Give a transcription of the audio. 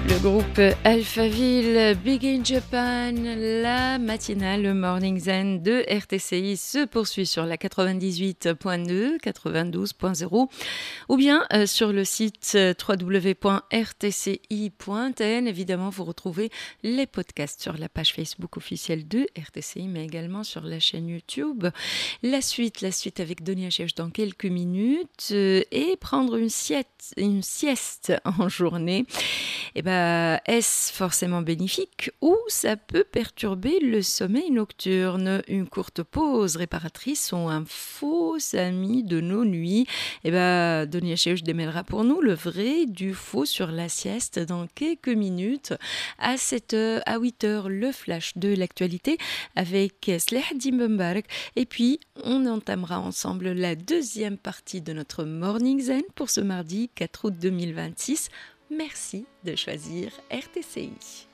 Le groupe Alphaville, Big in Japan, la matinale, le Morning Zen de RTCI se poursuit sur la 98.2, 92.0 ou bien sur le site www.rtci.n. Évidemment, vous retrouvez les podcasts sur la page Facebook officielle de RTCI, mais également sur la chaîne YouTube. La suite avec Donia Chech dans quelques minutes et prendre une sieste en journée. Eh ben, est-ce forcément bénéfique ou ça peut perturber le sommeil nocturne? Une courte pause réparatrice ou un faux ami de nos nuits? Eh ben, Donia Chech démêlera pour nous le vrai du faux sur la sieste dans quelques minutes. À 7h, à 8h, le flash de l'actualité avec Selahattin Bembarek. Et puis, on entamera ensemble la deuxième partie de notre Morning Zen pour ce mardi 4 août 2026. Merci de choisir RTCI.